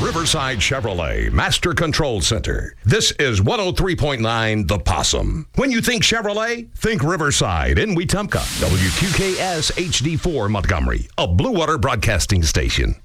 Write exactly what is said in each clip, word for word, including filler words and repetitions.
Riverside Chevrolet Master Control Center. This is one oh three point nine The Possum. When you think Chevrolet, think Riverside in Wetumpka. W Q K S H D four Montgomery, a Blue Water Broadcasting station.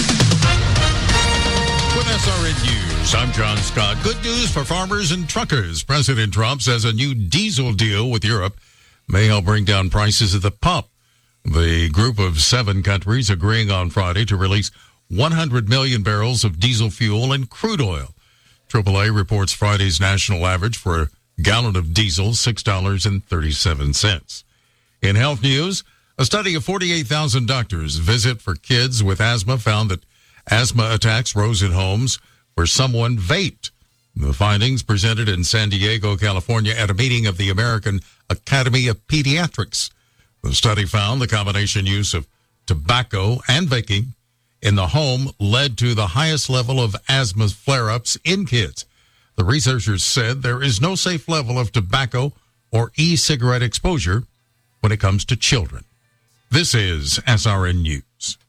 With S R N News, I'm John Scott. Good news for farmers and truckers. President Trump says a new diesel deal with Europe may help bring down prices at the pump. The group of seven countries agreeing on Friday to release one hundred million barrels of diesel fuel and crude oil. triple A reports Friday's national average for a gallon of diesel, six dollars and thirty-seven cents. In health news, a study of forty-eight thousand doctors' visit for kids with asthma found that asthma attacks rose in homes where someone vaped. The findings presented in San Diego, California at a meeting of the American Academy of Pediatrics. The study found the combination use of tobacco and vaping in the home led to the highest level of asthma flare-ups in kids. The researchers said there is no safe level of tobacco or e-cigarette exposure when it comes to children. This is S R N News.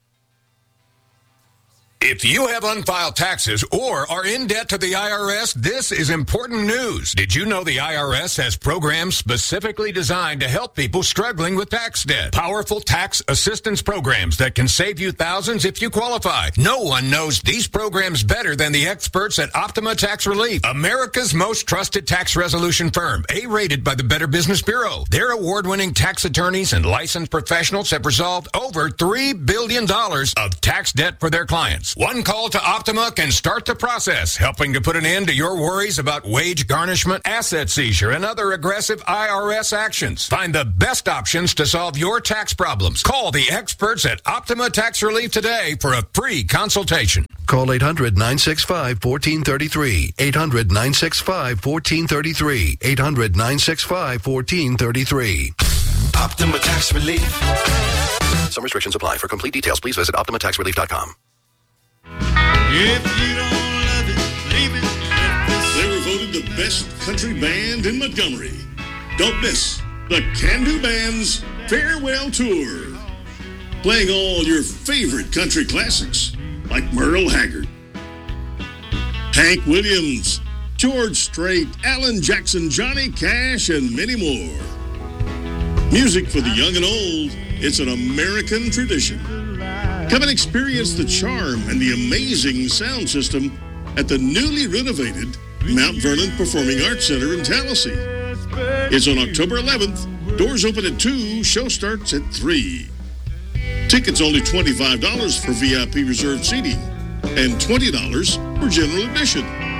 If you have unfiled taxes or are in debt to the I R S, this is important news. Did you know the I R S has programs specifically designed to help people struggling with tax debt? Powerful tax assistance programs that can save you thousands if you qualify. No one knows these programs better than the experts at Optima Tax Relief, America's most trusted tax resolution firm, A-rated by the Better Business Bureau. Their award-winning tax attorneys and licensed professionals have resolved over three billion dollars of tax debt for their clients. One call to Optima can start the process, helping to put an end to your worries about wage garnishment, asset seizure, and other aggressive I R S actions. Find the best options to solve your tax problems. Call the experts at Optima Tax Relief today for a free consultation. Call eight hundred, nine six five, one four three three. eight hundred, nine six five, one four three three. eight hundred, nine six five, one four three three. Optima Tax Relief. Some restrictions apply. For complete details, please visit optima tax relief dot com. If you don't love it, leave it. They were voted the best country band in Montgomery. Don't miss the Can-Do Band's Farewell Tour. Playing all your favorite country classics like Merle Haggard, Hank Williams, George Strait, Alan Jackson, Johnny Cash, and many more. Music for the young and old. It's an American tradition. Come and experience the charm and the amazing sound system at the newly renovated Mount Vernon Performing Arts Center in Tallahassee. It's on October eleventh. Doors open at two. Show starts at three. Tickets only twenty-five dollars for V I P reserved seating and twenty dollars for general admission.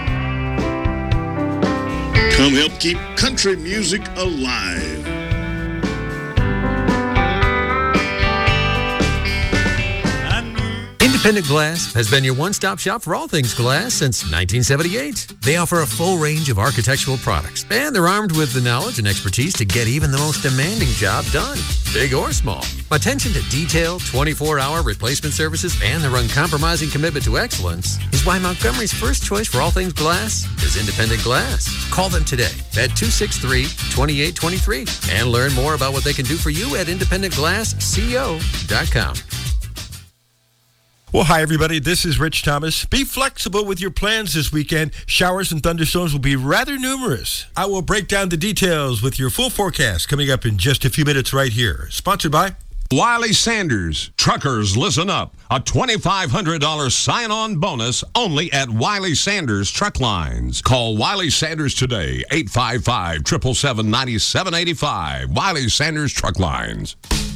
Come help keep country music alive. Independent Glass has been your one-stop shop for all things glass since nineteen seventy-eight. They offer a full range of architectural products, and they're armed with the knowledge and expertise to get even the most demanding job done, big or small. Attention to detail, twenty-four hour replacement services, and their uncompromising commitment to excellence is why Montgomery's first choice for all things glass is Independent Glass. Call them today at two six three, two eight two three and learn more about what they can do for you at independent glass co dot com. Well, hi, everybody. This is Rich Thomas. Be flexible with your plans this weekend. Showers and thunderstorms will be rather numerous. I will break down the details with your full forecast coming up in just a few minutes right here. Sponsored by Wiley Sanders. Truckers, listen up. A twenty-five hundred dollars sign-on bonus only at Wiley Sanders Truck Lines. Call Wiley Sanders today, eight five five, seven seven seven, nine seven eight five. Wiley Sanders Truck Lines.